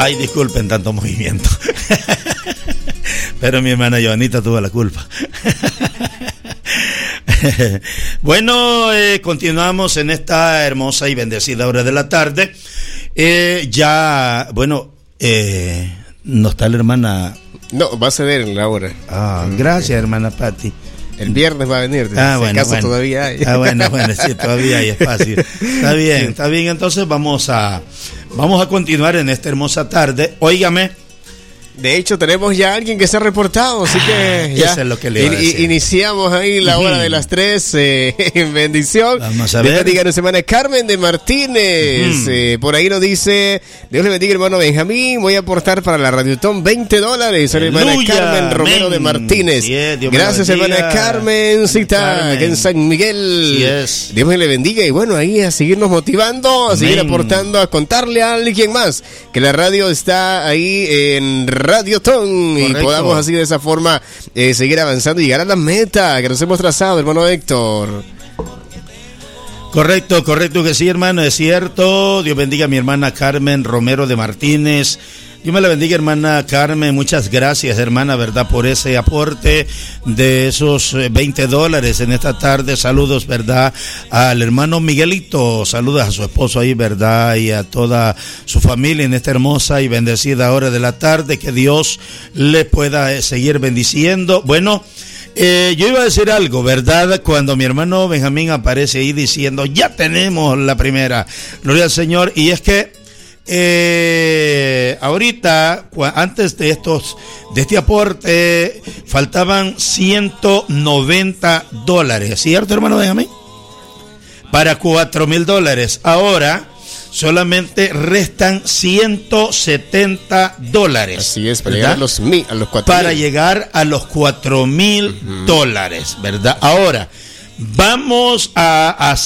Ay, disculpen tanto movimiento. Pero mi hermana Joanita tuvo la culpa. Bueno, continuamos en esta hermosa y bendecida hora de la tarde. No está la hermana. No, va a ceder en la hora. Gracias, hermana Patti. El viernes va a venir. Bueno. Todavía hay. Bueno, sí, todavía hay espacio. Está bien. Entonces vamos a continuar en esta hermosa tarde. Óigame. De hecho, tenemos ya a alguien que se ha reportado, así que ya eso es lo que le iba a decir. Iniciamos ahí la hora de las 3 en bendición. Vamos a ver. Dios bendiga a nuestra hermana Carmen de Martínez. Por ahí nos dice, Dios le bendiga, hermano Benjamín, voy a aportar para la Radiotón $20. Soy hermana Carmen Romero de Martínez. Gracias, hermana Carmencita, que en San Miguel. Yes. Dios le bendiga y bueno, ahí a seguirnos motivando, a seguir aportando, a contarle a alguien más que la radio está ahí en Radiotón. Correcto. Y podamos así de esa forma seguir avanzando y llegar a la meta que nos hemos trazado, hermano Héctor. Correcto que sí, hermano, es cierto. Dios bendiga a mi hermana Carmen Romero de Martínez. Dios me la bendiga, hermana Carmen. Muchas gracias, hermana, ¿verdad? Por ese aporte de esos $20 en esta tarde. Saludos, ¿verdad? Al hermano Miguelito. Saludos a su esposo ahí, ¿verdad? Y a toda su familia en esta hermosa y bendecida hora de la tarde. Que Dios le pueda seguir bendiciendo. Bueno, yo iba a decir algo, ¿verdad? Cuando mi hermano Benjamín aparece ahí diciendo, ya tenemos la primera. Gloria al Señor. Y es que ahorita, antes de este aporte, faltaban $190, ¿cierto, hermano Benjamín? Para $4,000. Ahora solamente restan $170. Así es, para llegar a los 4,000. Para llegar a los $4,000, ¿verdad? Ahora, vamos a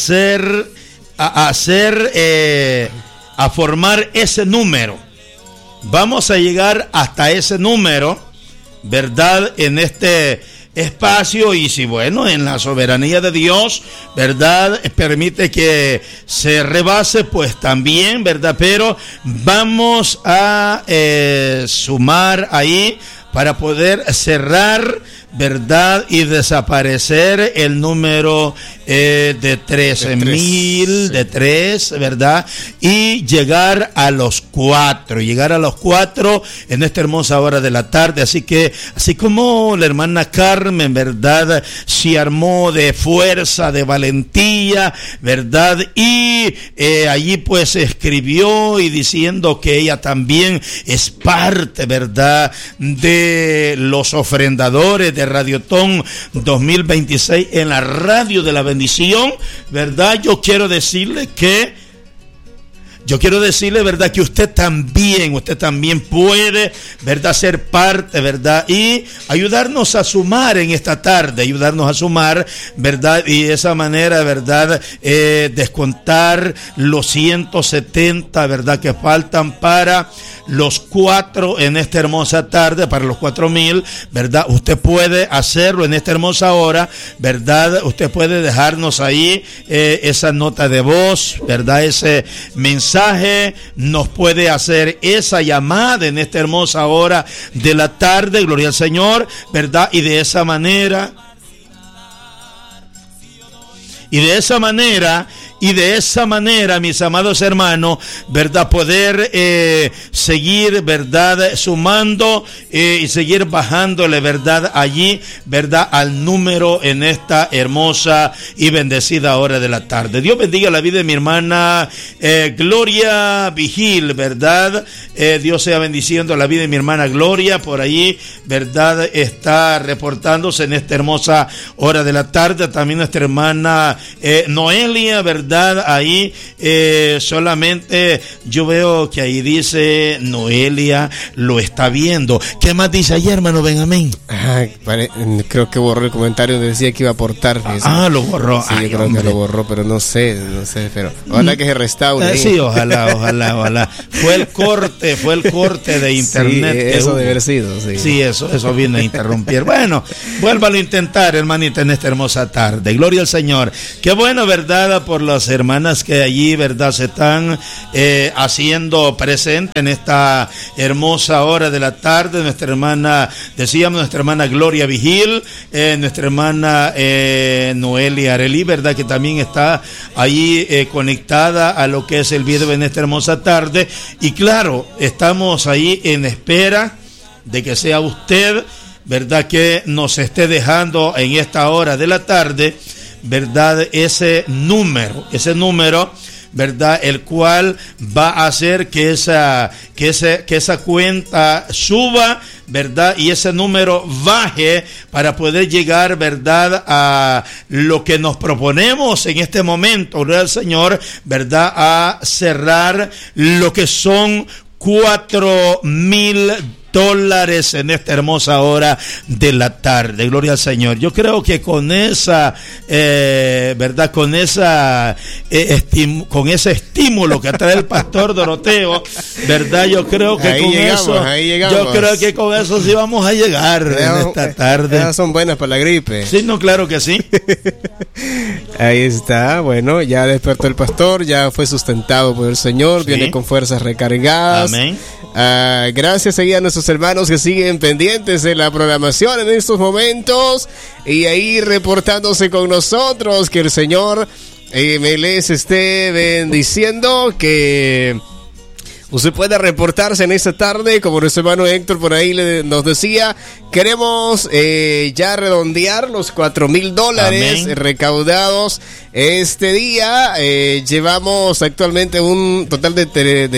formar ese número. Vamos a llegar hasta ese número, ¿verdad? En este espacio, y si bueno, en la soberanía de Dios, ¿verdad? Permite que se rebase, pues también, ¿verdad? Pero vamos a sumar ahí para poder cerrar, ¿verdad? Y desaparecer el número de 13,000, de 3, ¿verdad? Y llegar a los 4 en esta hermosa hora de la tarde. Así que, así como la hermana Carmen, ¿verdad? Se armó de fuerza, de valentía, ¿verdad? Y allí pues escribió y diciendo que ella también es parte, ¿verdad? De los ofrendadores de Radiotón 2026 en la radio de la bendición, ¿verdad? Yo quiero decirle, ¿verdad? Que usted también puede, ¿verdad? Ser parte, ¿verdad? Y ayudarnos a sumar en esta tarde, ¿verdad? Y de esa manera, ¿verdad? Descontar los 170, ¿verdad? Que faltan para los 4 en esta hermosa tarde, para los 4,000, ¿verdad? Usted puede hacerlo en esta hermosa hora, ¿verdad? Usted puede dejarnos ahí esa nota de voz, ¿verdad? Ese mensaje, nos puede hacer esa llamada en esta hermosa hora de la tarde, gloria al Señor, ¿verdad? Y de esa manera, mis amados hermanos, ¿verdad? Poder seguir, ¿verdad? Sumando y seguir bajándole, ¿verdad? Allí, ¿verdad? Al número en esta hermosa y bendecida hora de la tarde. Dios bendiga la vida de mi hermana Gloria Vigil, ¿verdad? Dios sea bendiciendo la vida de mi hermana Gloria. Por ahí, ¿verdad? Está reportándose en esta hermosa hora de la tarde. También nuestra hermana Noelia, ¿verdad? Ahí solamente yo veo que ahí dice Noelia lo está viendo. ¿Qué más dice ahí, hermano Benjamín? Creo que borró el comentario donde decía que iba a aportar. Lo borró. Sí, yo creo que lo borró, pero no sé, pero ojalá que se restaure. Sí, ojalá. Fue el corte de internet. Sí, eso debe haber sido. Sí, eso viene a interrumpir. Bueno, vuélvalo a intentar, hermanita, en esta hermosa tarde. Gloria al Señor. Qué bueno, ¿verdad? Por los las hermanas que allí, ¿verdad?, se están haciendo presente en esta hermosa hora de la tarde. Nuestra hermana Gloria Vigil, nuestra hermana Noelia Arelí, ¿verdad?, que también está ahí conectada a lo que es el video en esta hermosa tarde. Y claro, estamos ahí en espera de que sea usted, ¿verdad?, que nos esté dejando en esta hora de la tarde, ¿verdad?, ese número, ¿verdad?, el cual va a hacer que esa cuenta suba, ¿verdad?, y ese número baje para poder llegar, ¿verdad?, a lo que nos proponemos en este momento, gloria al Señor, ¿verdad?, a cerrar lo que son $4,000 en esta hermosa hora de la tarde. Gloria al Señor. Yo creo que con esa verdad, con ese estímulo que trae el pastor Doroteo, verdad, yo creo que yo creo que con eso sí vamos a llegar en esta tarde. Esas son buenas para la gripe. Sí, no, claro que sí. Ahí está, bueno, ya despertó el pastor, ya fue sustentado por el Señor, sí, viene con fuerzas recargadas. Amén. Gracias ahí a nuestros hermanos que siguen pendientes de la programación en estos momentos y ahí reportándose con nosotros. Que el Señor me les esté bendiciendo, que usted puede reportarse en esta tarde, como nuestro hermano Héctor por ahí nos decía. Queremos ya redondear los $4,000 recaudados este día. Llevamos actualmente un total de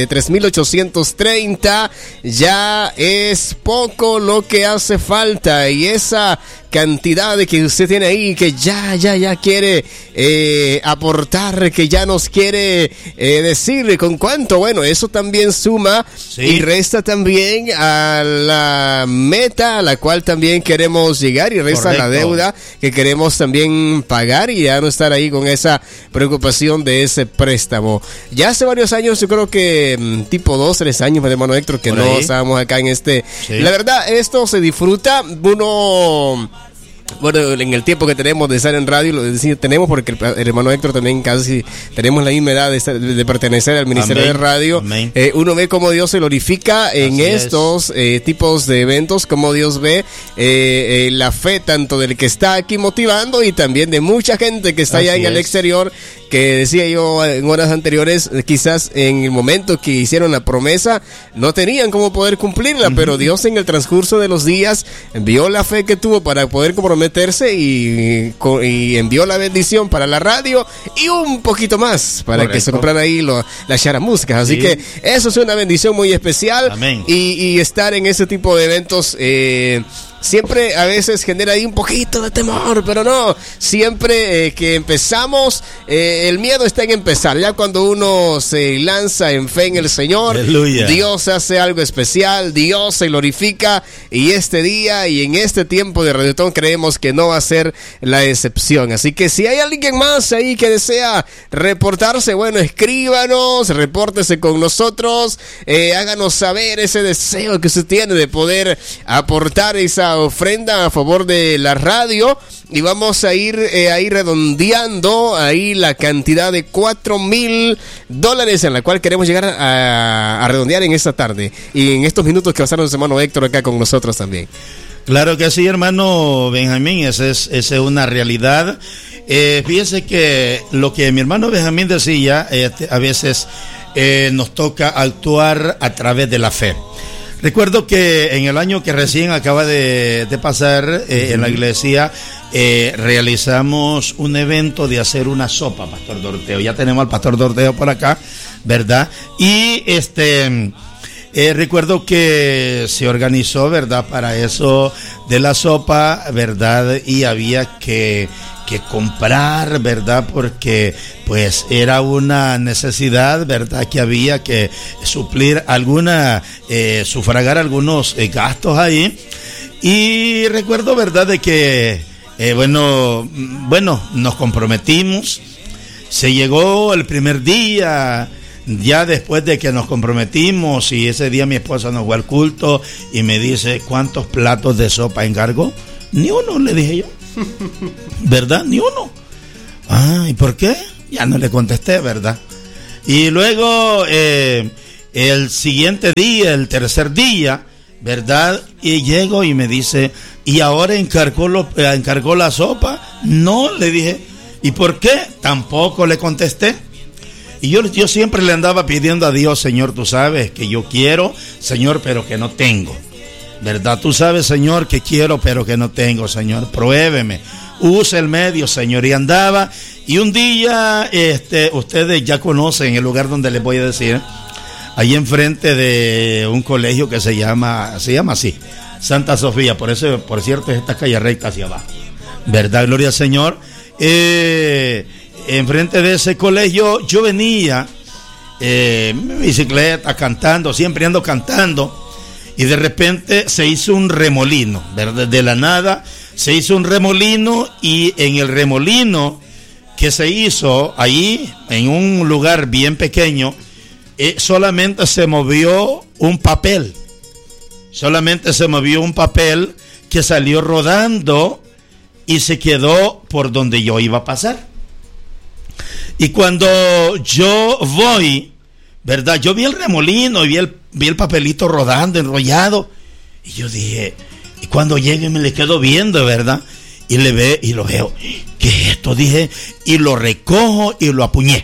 3,830. Ya es poco lo que hace falta, y esa cantidad de que usted tiene ahí, que ya quiere aportar, que ya nos quiere decir con cuánto, bueno, eso también suma, sí, y resta también a la meta a la cual también queremos llegar, y resta la deuda que queremos también pagar, y ya no estar ahí con esa preocupación de ese préstamo. Ya hace varios años, yo creo que tipo 2-3 años, mi hermano Héctor, que no estábamos acá en este. Sí. La verdad, esto se disfruta. Bueno, en el tiempo que tenemos de estar en radio, lo tenemos porque el hermano Héctor también casi tenemos la misma edad de pertenecer al ministerio de radio. Uno ve cómo Dios se glorifica en estos tipos de eventos, cómo Dios ve la fe tanto del que está aquí motivando y también de mucha gente que está allá en el exterior, que decía yo en horas anteriores, quizás en el momento que hicieron la promesa no tenían cómo poder cumplirla, pero Dios en el transcurso de los días vio la fe que tuvo para poder comprometerse y envió la bendición para la radio y un poquito más para que se compraran ahí las charamuscas. Así que eso es una bendición muy especial. Amén. Y estar en ese tipo de eventos siempre a veces genera ahí un poquito de temor, pero no, siempre que empezamos, el miedo está en empezar. Ya cuando uno se lanza en fe en el Señor, aleluya, Dios hace algo especial, Dios se glorifica, y este día y en este tiempo de Radiotón creemos que no va a ser la excepción. Así que si hay alguien más ahí que desea reportarse, bueno, escríbanos, repórtese con nosotros, háganos saber ese deseo que usted tiene de poder aportar esa ofrenda a favor de la radio, y vamos a ir ahí redondeando ahí la cantidad de $4,000 en la cual queremos llegar a redondear en esta tarde y en estos minutos que va a estar nuestro hermano Héctor acá con nosotros también. Claro que sí, hermano Benjamín, esa es una realidad. Fíjese que lo que mi hermano Benjamín decía, a veces nos toca actuar a través de la fe. Recuerdo que en el año que recién acaba de pasar en la iglesia, realizamos un evento de hacer una sopa, Pastor Doroteo. Ya tenemos al Pastor Doroteo por acá, ¿verdad? Y recuerdo que se organizó, ¿verdad?, para eso de la sopa, ¿verdad? Y había que comprar, ¿verdad? Porque pues era una necesidad, ¿verdad?, que había que suplir sufragar algunos gastos ahí. Y recuerdo, ¿verdad?, de que bueno, nos comprometimos. Se llegó el primer día, ya después de que nos comprometimos, y ese día mi esposa nos fue al culto y me dice: ¿cuántos platos de sopa encargó? Ni uno, le dije yo. ¿Verdad? Ni uno. ¿Y por qué? Ya no le contesté, ¿verdad? Y luego el siguiente día, el tercer día, ¿verdad? Y llego y me dice, ¿y ahora encargó la sopa? No, le dije, ¿y por qué? Tampoco le contesté. Y yo siempre le andaba pidiendo a Dios, Señor, tú sabes que yo quiero, Señor, pero que no tengo, ¿verdad? Tú sabes, Señor, que quiero, pero que no tengo, Señor, pruébeme, use el medio, Señor. Y andaba, y un día, ustedes ya conocen el lugar donde les voy a decir, ahí enfrente de un colegio que se llama así, Santa Sofía, por cierto, es esta calle recta hacia abajo, ¿verdad? Gloria al Señor. Enfrente de ese colegio yo venía en mi bicicleta cantando, siempre ando cantando, y de repente se hizo un remolino, ¿verdad? De la nada se hizo un remolino, y en el remolino que se hizo ahí, en un lugar bien pequeño, solamente se movió un papel, que salió rodando y se quedó por donde yo iba a pasar. Y cuando yo voy, ¿verdad? Yo vi el remolino y vi el papelito rodando, enrollado, y yo dije, y cuando llegue me le quedo viendo, ¿verdad? Y lo veo, ¿qué es esto? Dije, y lo recojo y lo apuñé,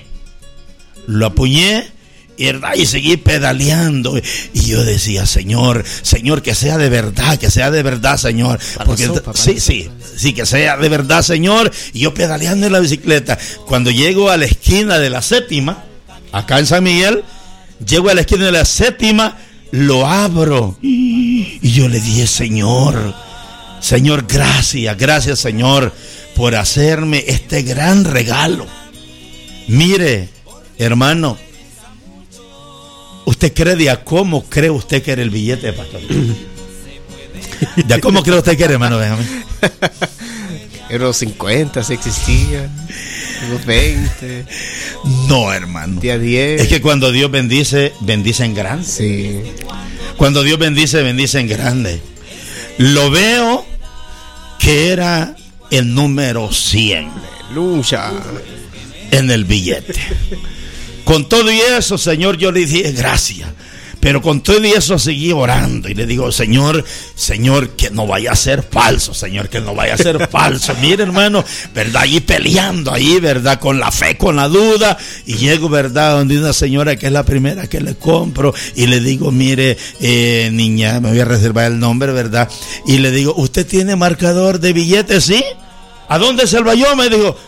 ¿verdad? Y seguí pedaleando, y yo decía, Señor, que sea de verdad, Señor, porque sí, que sea de verdad, Señor. Y yo pedaleando en la bicicleta, cuando llego a la esquina de la Séptima, acá en San Miguel, llego a la esquina de la Séptima, lo abro, y yo le dije, Señor, gracias, Señor, por hacerme este gran regalo. Mire, hermano, ¿usted cree de a cómo cree usted que era el billete, pastor? ¿De a cómo cree usted que era, hermano? Déjame. Era los 50, si existía. Los 20. No, hermano. Día 10. Es que cuando Dios bendice en grande. Sí. Cuando Dios bendice en grande. Lo veo que era el número 100. Aleluya. En el billete. Con todo y eso, Señor, yo le dije gracias. Pero con todo y eso seguí orando. Y le digo, Señor, que no vaya a ser falso, Señor, que no vaya a ser falso. Mire, hermano, ¿verdad? Ahí peleando, ¿verdad? Con la fe, con la duda. Y llego, ¿verdad? Donde una señora que es la primera que le compro. Y le digo, mire, niña, me voy a reservar el nombre, ¿verdad? Y le digo, ¿usted tiene marcador de billetes? ¿Sí? ¿A dónde se lo halló? Me dijo.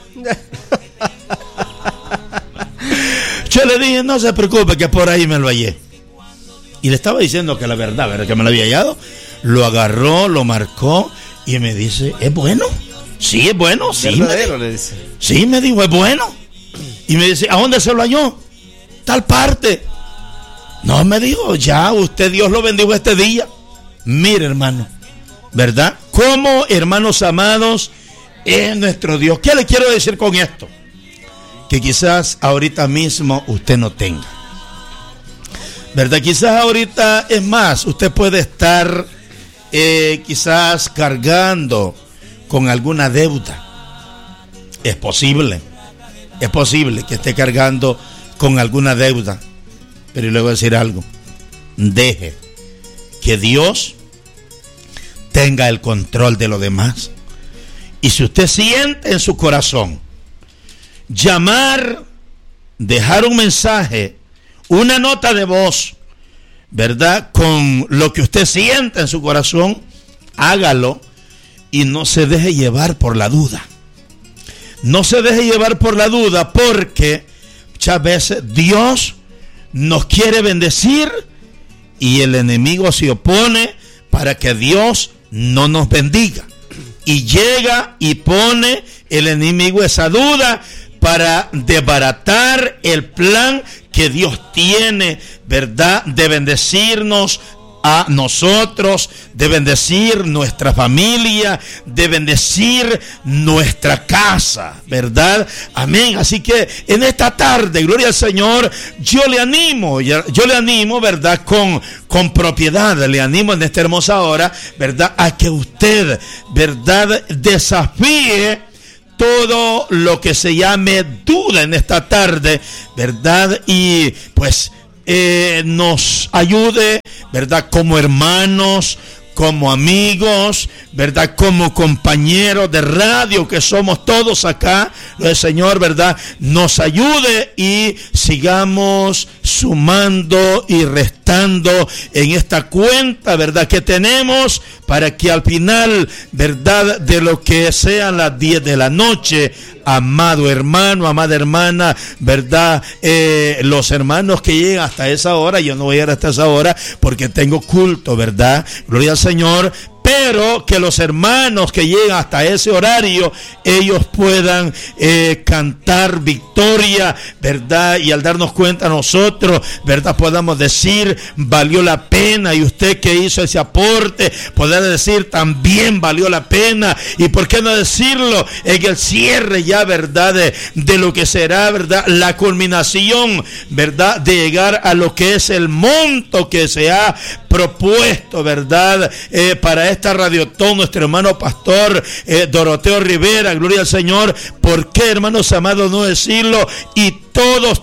Yo le dije, no se preocupe, que por ahí me lo hallé. Y le estaba diciendo que la verdad, ¿verdad? Que me lo había hallado. Lo agarró, lo marcó y me dice, ¿es bueno? Sí, es bueno. Sí, le dice. Sí, me dijo, es bueno. Y me dice, ¿a dónde se lo halló? Tal parte. No, me dijo, ya, usted, Dios lo bendijo este día. Mire, hermano, ¿verdad? Como, hermanos amados, es nuestro Dios. ¿Qué le quiero decir con esto? Que quizás ahorita mismo usted no tenga, ¿verdad? Quizás ahorita, es más, usted puede estar quizás cargando con alguna deuda. Es posible que esté cargando con alguna deuda. Pero luego decir algo, deje que Dios tenga el control de lo demás. Y si usted siente en su corazón llamar, dejar un mensaje, una nota de voz, ¿verdad? Con lo que usted siente en su corazón, hágalo y no se deje llevar por la duda. No se deje llevar por la duda, porque muchas veces Dios nos quiere bendecir y el enemigo se opone para que Dios no nos bendiga. Y llega y pone el enemigo esa duda para desbaratar el plan que Dios tiene, ¿verdad? De bendecirnos a nosotros, de bendecir nuestra familia, de bendecir nuestra casa, ¿verdad? Amén. Así que en esta tarde, gloria al Señor, yo le animo, ¿verdad? Con propiedad, le animo en esta hermosa hora, ¿verdad? A que usted, ¿verdad? Desafíe todo lo que se llame duda en esta tarde, ¿verdad? Y pues nos ayude, ¿verdad? Como hermanos, como amigos, ¿verdad? Como compañeros de radio que somos todos acá, el Señor, ¿verdad? Nos ayude y sigamos sumando y restando en esta cuenta, ¿verdad? Que tenemos para que al final, ¿verdad? De lo que sean las 10 de la noche, amado hermano, amada hermana, ¿verdad? Los hermanos que llegan hasta esa hora, yo no voy a llegar hasta esa hora porque tengo culto, ¿verdad? Gloria al Señor. Pero que los hermanos que llegan hasta ese horario, ellos puedan cantar victoria, ¿verdad? Y al darnos cuenta nosotros, ¿verdad? Podamos decir, valió la pena. Y usted que hizo ese aporte, poder decir, también valió la pena. Y por qué no decirlo en el cierre ya, ¿verdad? De lo que será, ¿verdad? La culminación, ¿verdad? De llegar a lo que es el monto que se ha propuesto, ¿verdad? Para esta radiotón, nuestro hermano pastor Doroteo Rivera, gloria al Señor. ¿Por qué, hermanos amados, no decirlo? Y todos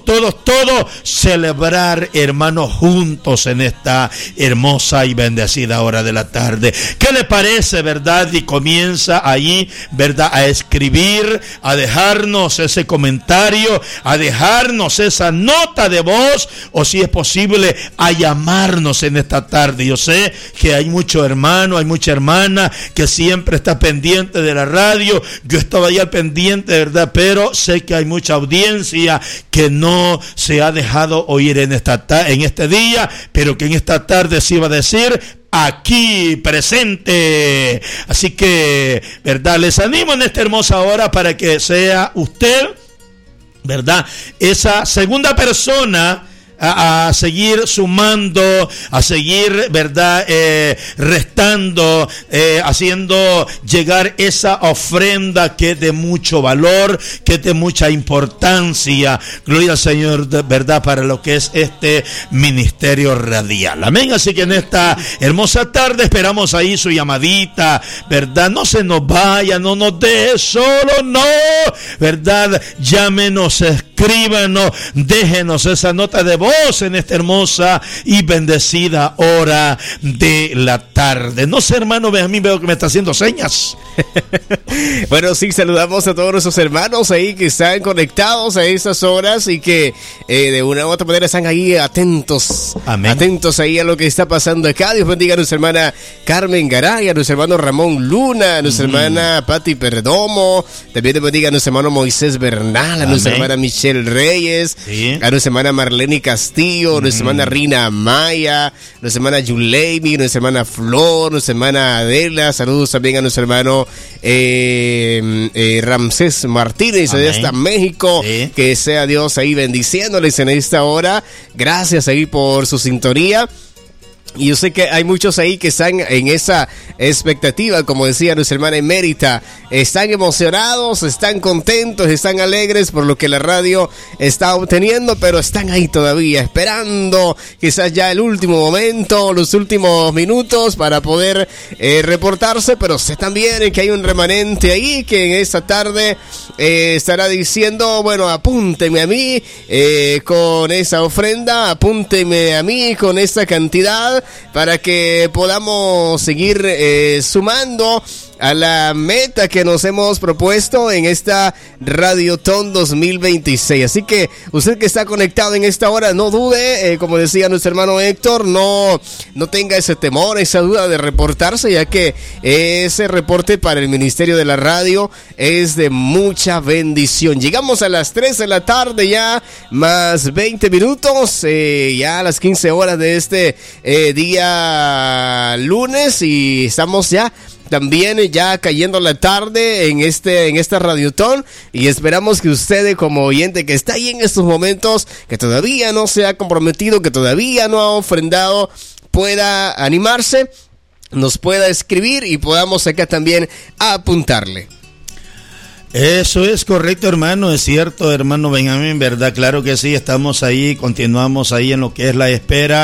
celebrar, hermanos, juntos en esta hermosa y bendecida hora de la tarde. ¿Qué le parece, verdad? Y comienza ahí, ¿verdad? A escribir, a dejarnos ese comentario, a dejarnos esa nota de voz, o si es posible, a llamarnos en esta tarde. Yo sé que hay mucho hermano, hay mucha hermana que siempre está pendiente de la radio. Yo estaba ahí al pendiente, ¿verdad? Pero sé que hay mucha audiencia que no se ha dejado oír en este día, pero que en esta tarde se iba a decir aquí presente. Así que, ¿verdad? Les animo en esta hermosa hora para que sea usted, ¿verdad? Esa segunda persona a seguir sumando, a seguir, ¿verdad? Restando, haciendo llegar esa ofrenda que es de mucho valor, que es de mucha importancia. Gloria al Señor, ¿verdad? Para lo que es este ministerio radial. Amén. Así que en esta hermosa tarde esperamos ahí su llamadita, ¿verdad? No se nos vaya, no nos deje solo, no, ¿verdad? Llámenos, escríbanos, déjenos esa nota de voz en esta hermosa y bendecida hora de la tarde. No sé, hermano, a mí veo que me está haciendo señas. Bueno, sí, saludamos a todos nuestros hermanos ahí que están conectados a esas horas y que de una u otra manera están ahí atentos. Amén. Atentos ahí a lo que está pasando acá. Dios bendiga a nuestra hermana Carmen Garay, a nuestro hermano Ramón Luna, a nuestra hermana Patti Perdomo, también Dios bendiga a nuestro hermano Moisés Bernal, a nuestra hermana Michelle Reyes, sí, a nuestra hermana Marlene Castillo, nuestra hermana Rina Maya, nuestra hermana Yuleimi, nuestra hermana Flor, nuestra hermana Adela. Saludos también a nuestro hermano Ramsés Martínez de hasta México. Sí. Que sea Dios ahí bendiciéndoles en esta hora. Gracias ahí por su sintonía. Y yo sé que hay muchos ahí que están en esa expectativa, como decía nuestra hermana emérita. Están emocionados, están contentos, están alegres por lo que la radio está obteniendo, pero están ahí todavía esperando quizás ya el último momento, los últimos minutos para poder reportarse. Pero sé también que hay un remanente ahí que en esta tarde estará diciendo, bueno, apúnteme a mí con esa ofrenda, apúnteme a mí con esa cantidad, para que podamos seguir sumando a la meta que nos hemos propuesto en esta Radiotón 2026. Así que usted que está conectado en esta hora, no dude, como decía nuestro hermano Héctor, no tenga ese temor, esa duda de reportarse, ya que ese reporte para el Ministerio de la Radio es de mucha bendición. Llegamos a las 3 de la tarde ya, más 20 minutos, ya a las 15 horas de este día lunes, y estamos ya también ya cayendo la tarde en esta Radiotón, y esperamos que usted, como oyente que está ahí en estos momentos, que todavía no se ha comprometido, que todavía no ha ofrendado, pueda animarse, nos pueda escribir y podamos acá también apuntarle. Eso es correcto, hermano, es cierto, hermano Benjamín, ¿verdad? Claro que sí, estamos ahí, continuamos ahí en lo que es la espera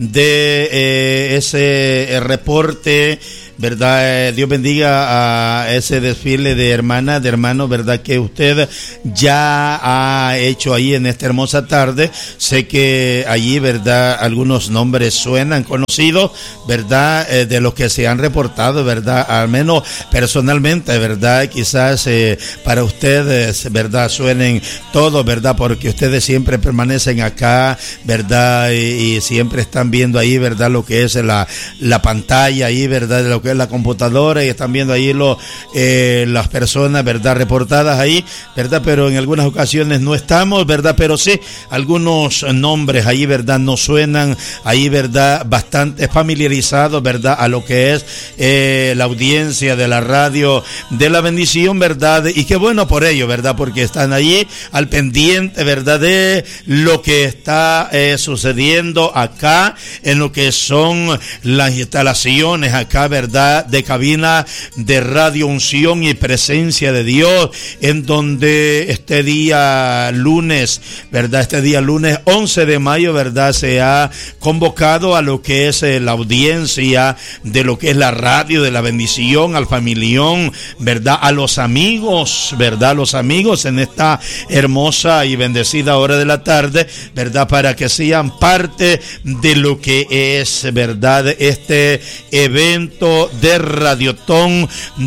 de ese reporte, ¿verdad? Dios bendiga a ese desfile de hermanas, de hermanos, ¿verdad? Que usted ya ha hecho ahí en esta hermosa tarde. Sé que allí, ¿verdad? Algunos nombres suenan conocidos, ¿verdad? De los que se han reportado, ¿verdad? Al menos personalmente, ¿verdad? Quizás para ustedes, ¿verdad? Suenen todos, ¿verdad? Porque ustedes siempre permanecen acá, ¿verdad? Y siempre están viendo ahí, ¿verdad? Lo que es la pantalla ahí, ¿verdad? De lo que es la computadora, y están viendo ahí las personas, ¿verdad? Reportadas ahí, ¿verdad? Pero en algunas ocasiones no estamos, ¿verdad? Pero sí, algunos nombres ahí, ¿verdad? Nos suenan ahí, ¿verdad? Bastante familiarizados, ¿verdad? A lo que es la audiencia de la radio de la bendición, ¿verdad? Y qué bueno por ello, ¿verdad? Porque están allí al pendiente, ¿verdad? De lo que está sucediendo acá en lo que son las instalaciones acá, ¿verdad? De cabina de Radio Unción y Presencia de Dios, en donde este día lunes, ¿verdad? Este día lunes 11 de mayo, ¿verdad? Se ha convocado a lo que es la audiencia de lo que es la radio de la bendición, al familión, ¿verdad? A los amigos, ¿verdad? Los amigos en esta hermosa y bendecida hora de la tarde, ¿verdad? Para que sean parte de lo que es, ¿verdad? Este evento de Radiotón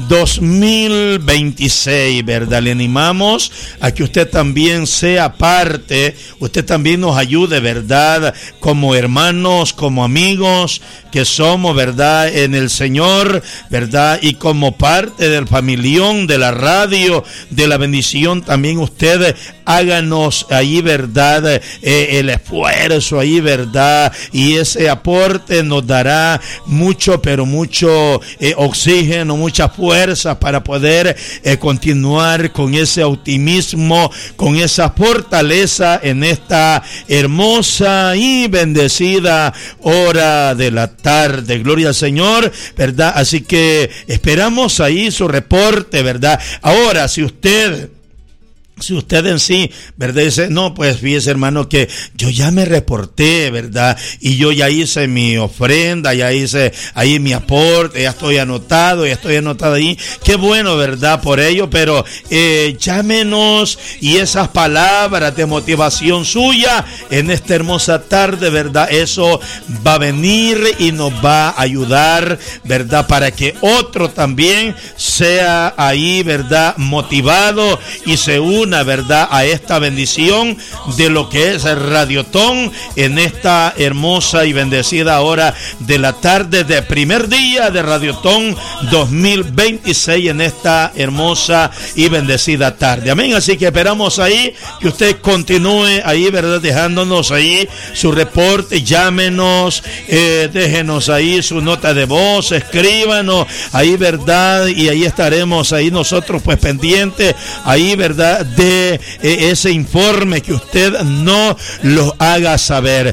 2026, ¿verdad? Le animamos a que usted también sea parte, usted también nos ayude, ¿verdad? Como hermanos, como amigos que somos, ¿verdad? En el Señor, ¿verdad? Y como parte del familión de la radio de la bendición, también usted háganos ahí, ¿verdad? El esfuerzo ahí, ¿verdad? Y ese aporte nos dará mucho, pero mucho oxígeno, muchas fuerzas para poder continuar con ese optimismo, con esa fortaleza en esta hermosa y bendecida hora de la tarde. Gloria al Señor, ¿verdad? Así que esperamos ahí su reporte, ¿verdad? Ahora, si usted en sí, ¿verdad? Dice, no, pues fíjese, hermano, que yo ya me reporté, ¿verdad? Y yo ya hice mi ofrenda, ya hice ahí mi aporte, ya estoy anotado ahí. Qué bueno, ¿verdad? Por ello, pero llámenos, y esas palabras de motivación suya en esta hermosa tarde, ¿verdad? Eso va a venir y nos va a ayudar, ¿verdad? Para que otro también sea ahí, ¿verdad? Motivado y se una, ¿verdad? A esta bendición de lo que es el Radiotón en esta hermosa y bendecida hora de la tarde de primer día de Radiotón 2026 en esta hermosa y bendecida tarde. Amén. Así que esperamos ahí que usted continúe ahí, ¿verdad? Dejándonos ahí su reporte, llámenos, déjenos ahí su nota de voz, escríbanos ahí, ¿verdad? Y ahí estaremos ahí nosotros pues pendientes ahí, ¿verdad? De ese informe que usted no lo haga saber.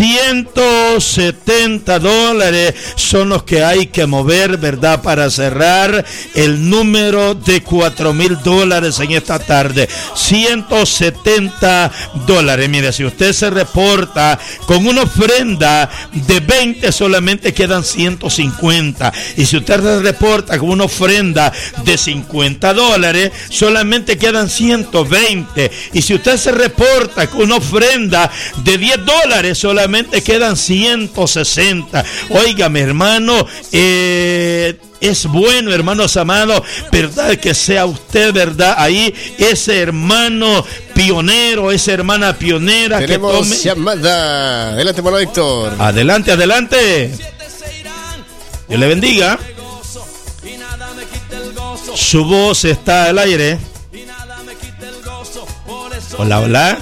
$170 son los que hay que mover, ¿verdad? Para cerrar el número de $4,000 en esta tarde. $170. Mire, si usted se reporta con una ofrenda de 20, solamente quedan 150. Y si usted se reporta con una ofrenda de $50, solamente quedan 120. Y si usted se reporta con una ofrenda de $10, solamente quedan 160. Óigame, hermano, es bueno, hermanos amados, ¿verdad? Que sea usted, ¿verdad? Ahí, ese hermano pionero, esa hermana pionera. Tenemos que tome llamada. Adelante, hermano Víctor. Adelante, adelante. Dios le bendiga. Su voz está al aire. Hola, hola.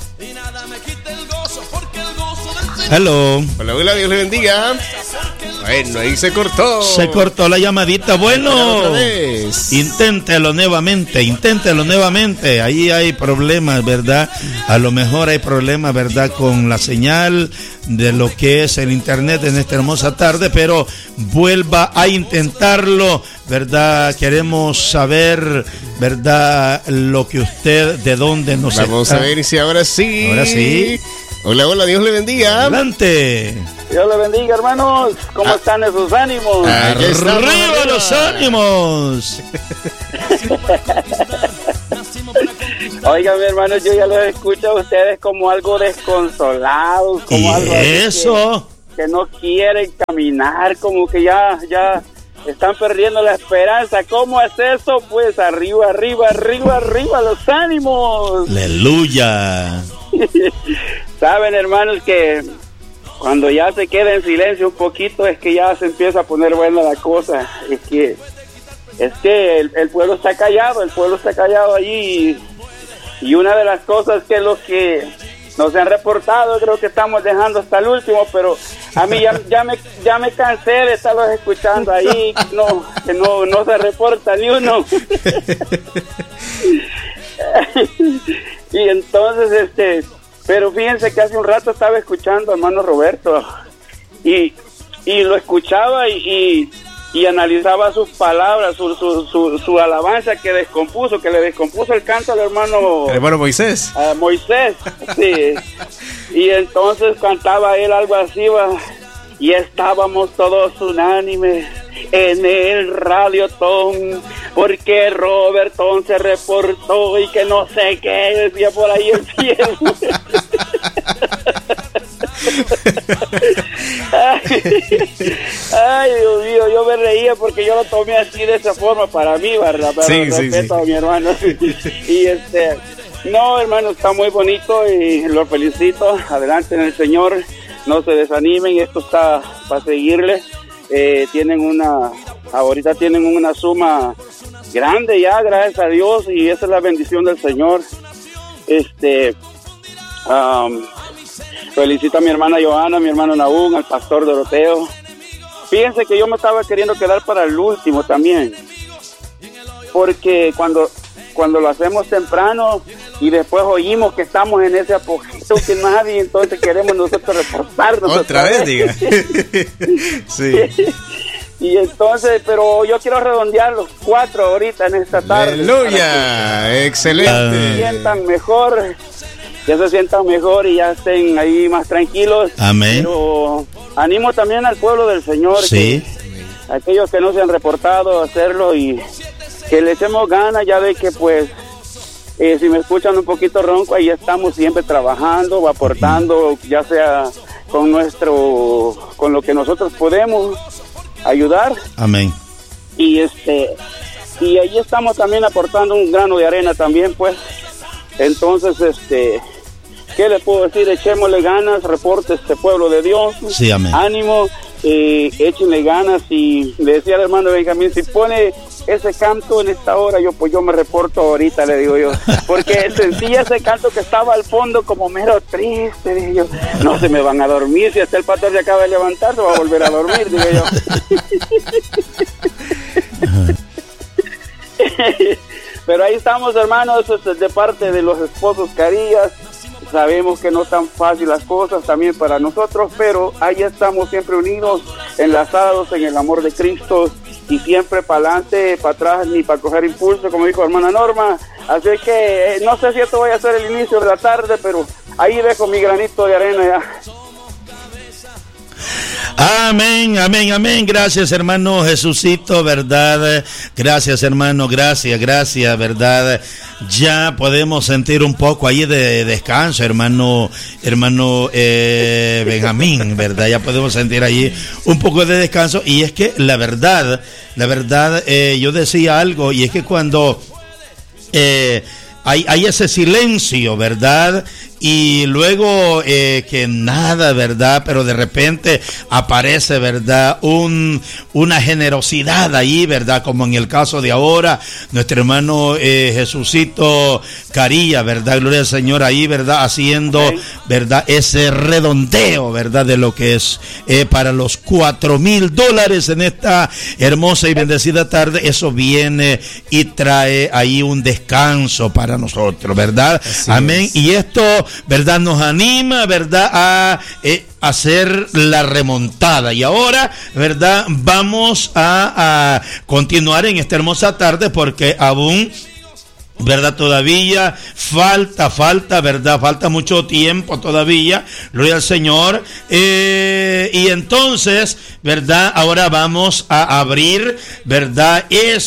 Hello. Hola, hola, Dios le bendiga. Bueno, ahí se cortó. Se cortó la llamadita. Bueno, inténtelo nuevamente. Ahí hay problemas, ¿verdad? A lo mejor hay problemas, ¿verdad? Con la señal de lo que es el internet en esta hermosa tarde, pero vuelva a intentarlo, ¿verdad? Queremos saber, ¿verdad? Lo que usted, de dónde nos Vamos está. a ver si ahora sí. Ahora sí. Hola, hola, Dios le bendiga. Adelante. Dios le bendiga, hermanos. ¿Cómo están esos ánimos? ¡Arriba los ánimos! Oigan, mi hermano, yo ya los escucho a ustedes como algo desconsolados, como ¿Y algo eso? que no quieren caminar, como que ya están perdiendo la esperanza. ¿Cómo es eso? Pues arriba los ánimos. Aleluya. Saben, hermanos, que cuando ya se queda en silencio un poquito es que ya se empieza a poner buena la cosa. Es que el pueblo está callado, allí, y una de las cosas que los que nos han reportado, creo que estamos dejando hasta el último, pero a mí ya me cansé de estarlos escuchando ahí, que no se reporta ni uno. Y entonces, pero fíjense que hace un rato estaba escuchando a hermano Roberto y lo escuchaba y analizaba sus palabras, su alabanza que le descompuso el canto al hermano Moisés. Moisés, sí. Y entonces cantaba él algo así, y estábamos todos unánimes en el radiotón, porque Robertón se reportó y que no sé qué decía por ahí el cielo. Ay, Dios mío, yo me reía porque yo lo tomé así de esa forma para mí, ¿verdad? Pero respeto a mi hermano. Y no, hermano, está muy bonito y lo felicito. Adelante en el Señor, no se desanimen, esto está para seguirle. Ahorita tienen una suma grande ya, gracias a Dios, y esa es la bendición del Señor. Felicito a mi hermana Johanna, a mi hermano Nahum, al pastor Doroteo. Fíjense que yo me estaba queriendo quedar para el último también, porque cuando lo hacemos temprano y después oímos que estamos en ese apogeo que nadie, entonces queremos nosotros reportarnos. Otra vez, diga. Sí. Y entonces, pero yo quiero redondear los 4 ahorita en esta tarde. ¡Aleluya! Excelente. Ya se sientan mejor y ya estén ahí más tranquilos. Amén. Pero animo también al pueblo del Señor, sí, que aquellos que no se han reportado, a hacerlo y que le echemos ganas. Ya de que pues si me escuchan un poquito ronco, ahí estamos siempre trabajando, aportando, ya sea con lo que nosotros podemos ayudar. Amén. Y ahí estamos también aportando un grano de arena también, pues. Entonces, ¿qué le puedo decir? Echémosle ganas, reporte este pueblo de Dios. Sí, amén. Ánimo, échenle ganas. Y le decía al hermano Benjamín, si pone ese canto en esta hora, yo me reporto ahorita, le digo yo. Porque sentí ese canto que estaba al fondo como mero triste, digo yo. No se me van a dormir, si hasta el pastor se acaba de levantar, se va a volver a dormir, digo yo. Pero ahí estamos, hermanos, de parte de los esposos Carías. Sabemos que no tan fácil las cosas también para nosotros, pero ahí estamos siempre unidos, enlazados en el amor de Cristo y siempre para adelante, para atrás, ni para coger impulso, como dijo hermana Norma. Así que no sé si esto vaya a ser el inicio de la tarde, pero ahí dejo mi granito de arena ya. Amén, amén, amén. Gracias, hermano Jesucito, ¿verdad? Gracias, hermano, gracias, ¿verdad? Ya podemos sentir un poco ahí de descanso, hermano Benjamín, ¿verdad? Ya podemos sentir ahí un poco de descanso. Y es que la verdad, yo decía algo, y es que cuando hay ese silencio, ¿verdad? Y luego que nada, ¿verdad? Pero de repente aparece, ¿verdad? Una generosidad ahí, ¿verdad? Como en el caso de ahora, nuestro hermano Jesucito Caría, ¿verdad? Gloria al Señor ahí, ¿verdad? Haciendo, ¿verdad? Ese redondeo, ¿verdad? De lo que es para los $4,000 en esta hermosa y bendecida tarde. Eso viene y trae ahí un descanso para nosotros, ¿verdad? Así amén. Es. Y esto, ¿verdad? Nos anima, ¿verdad? A hacer la remontada. Y ahora, ¿verdad? Vamos a continuar en esta hermosa tarde porque aún ¿verdad? Todavía falta, ¿verdad? Falta mucho tiempo todavía, gloria al Señor. Y entonces, ¿verdad? Ahora vamos a abrir, ¿verdad?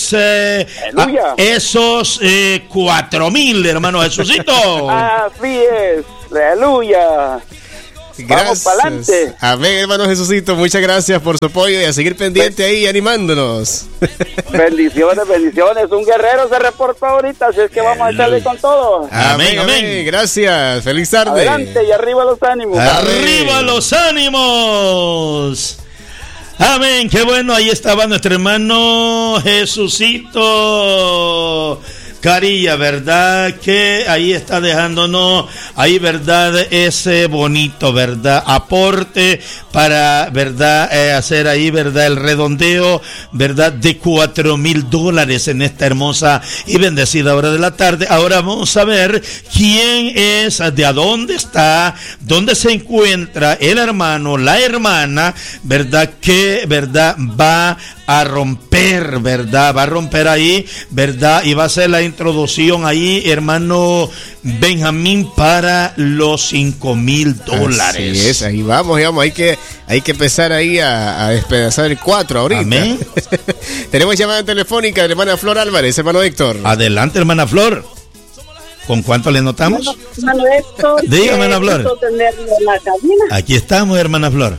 Esos 4,000, hermano Jesucito. Así es, aleluya. Gracias. Vamos para adelante. Amén, hermano Jesucito. Muchas gracias por su apoyo y a seguir pendiente ahí animándonos. Bendiciones. Un guerrero se reportó ahorita, así es que vamos a echarle con todo. Amén. Gracias. Feliz tarde. Adelante y arriba los ánimos. Arriba los ánimos. Amén. Qué bueno. Ahí estaba nuestro hermano Jesucito Carilla, ¿verdad? Que ahí está dejándonos, ahí, ¿verdad? Ese bonito, ¿verdad? Aporte para, ¿verdad? Hacer ahí, ¿verdad? El redondeo, ¿verdad? De $4,000 en esta hermosa y bendecida hora de la tarde. Ahora vamos a ver quién es, de a dónde está, dónde se encuentra el hermano, la hermana, ¿verdad? Que, ¿verdad? Va a romper, ¿verdad? Va a romper ahí, ¿verdad? Y va a hacer la introducción ahí, hermano Benjamín, para los $5,000. Así es, ahí vamos, hay que empezar ahí a despedazar el 4 ahorita. Amén. Tenemos llamada telefónica de hermana Flor Álvarez, hermano Héctor. Adelante, hermana Flor. ¿Con cuánto le notamos? Hermano Héctor. Dígame, hermana Flor. Aquí estamos, hermana Flor.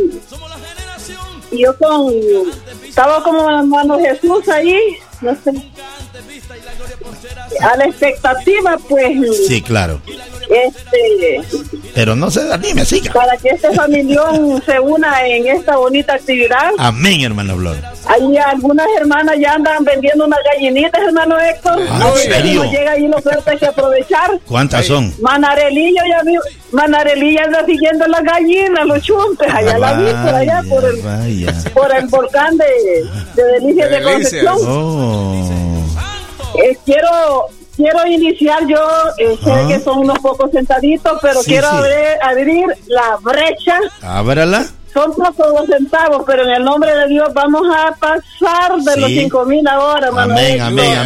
Y yo estaba como hermano Jesús ahí, no sé, a la expectativa, pues. Sí, claro. Pero no se anime, siga. Para que este familión se una en esta bonita actividad. Amén, hermano Flor. Ahí algunas hermanas ya andan vendiendo unas gallinitas, hermano Héctor. ¿En serio? Llega ahí la oferta, hay que aprovechar. ¿Cuántas son? Manarelillo, Manarelilla anda siguiendo las gallinas, los chumpes, allá la vi, por allá, por el volcán de Delicias de Concepción. Quiero iniciar yo, sé que son unos pocos sentaditos, pero sí, quiero abrir la brecha. Ábrala. Son pocos centavos, pero en el nombre de Dios vamos a pasar de los 5,000 ahora, Amén.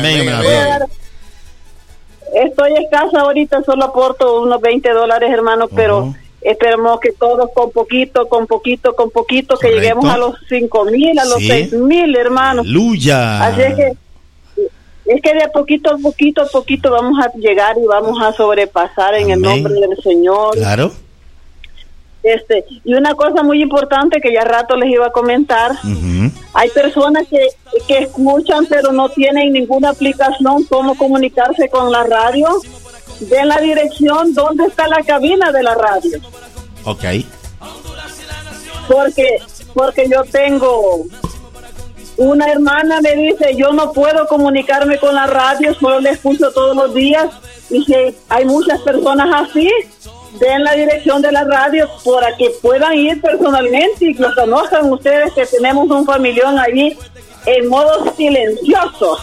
Estoy escasa ahorita, solo aporto unos $20, hermano, pero esperemos que todos con poquito, que lleguemos a los 5,000, a los 6,000, hermano. Aleluya. Así es que de poquito a poquito vamos a llegar y vamos a sobrepasar en el nombre del Señor. Claro. Y una cosa muy importante que ya rato les iba a comentar, hay personas que escuchan pero no tienen ninguna aplicación cómo comunicarse con la radio. Den la dirección donde está la cabina de la radio. Ok. Porque yo tengo una hermana, me dice, yo no puedo comunicarme con la radio, solo la escucho todos los días. Y si hay muchas personas así, den la dirección de la radio para que puedan ir personalmente y lo conozcan ustedes, que tenemos un familión ahí en modo silencioso.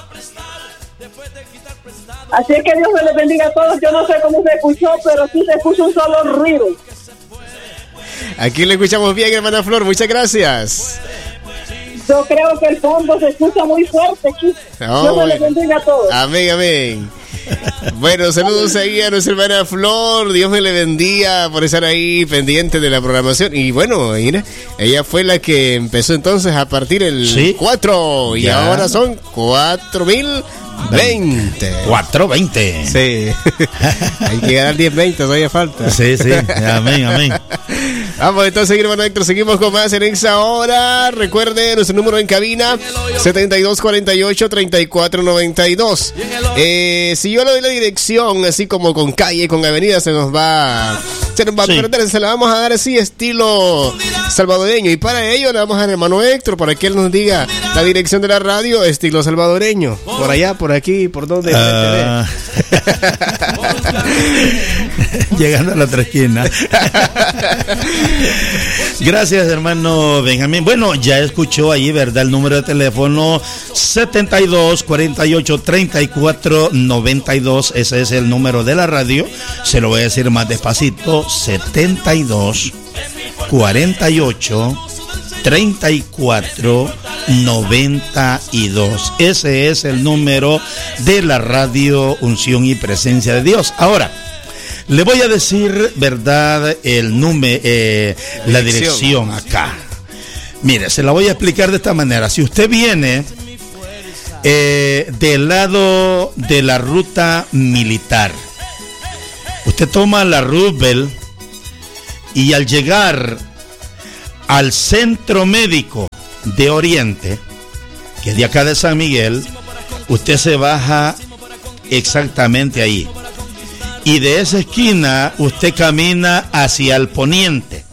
Así es que Dios me les bendiga a todos. Yo no sé cómo se escuchó, pero sí se escucha un solo ruido. Aquí le escuchamos bien, hermana Flor, muchas gracias. Yo creo que el fondo se escucha muy fuerte aquí. Dios me les bendiga a todos. Amén. Bueno, saludos ahí a nuestra hermana Flor. Dios me le bendiga por estar ahí pendiente de la programación. Y bueno, mira, ella fue la que empezó entonces a partir el 4 y ahora son 4,020. 420. Sí. Hay que llegar al 1020, todavía falta. Sí. Amén. Vamos entonces, hermano Héctor, seguimos con más en esa hora. Recuerde nuestro número en cabina, 7248-3492. Si yo le doy la dirección, así como con calle, con avenida, se nos va a perder. Se la vamos a dar así, estilo salvadoreño. Y para ello le vamos a dar al hermano Héctor, para que él nos diga la dirección de la radio, estilo salvadoreño. Por allá, por aquí, por donde. Llegando a la otra esquina. Gracias, hermano Benjamín. Bueno, ya escuchó ahí, ¿verdad? El número de teléfono 7248-3492. Ese es el número de la radio. Se lo voy a decir más despacito. 7248-3492. 92. Ese es el número de la radio Unción y Presencia de Dios. Ahora, le voy a decir, ¿verdad?, el número, la dirección acá. Mire, se la voy a explicar de esta manera. Si usted viene del lado de la ruta militar, usted toma la Roosevelt y al llegar al Centro Médico de Oriente, que es de acá de San Miguel, usted se baja exactamente ahí. Y de esa esquina usted camina hacia el poniente.